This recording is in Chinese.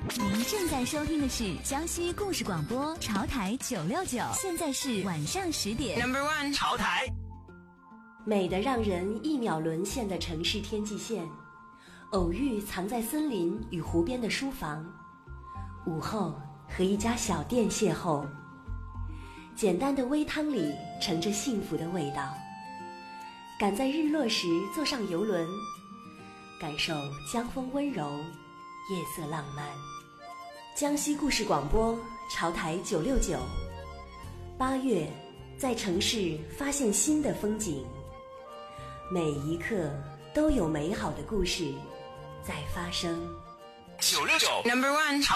您正在收听的是江西故事广播潮台969，现在是晚上10点。 Number one， 潮台。 美得让人一秒沦陷的城市天际线，偶遇藏在森林与湖边的书房，午后和一家小店邂逅，简单的煨汤里盛着幸福的味道。赶在日落时坐上游轮，感受江风温柔，夜色浪漫。江西故事广播潮台969，8月在城市发现新的风景，每一刻都有美好的故事在发生。 969 Number one， 潮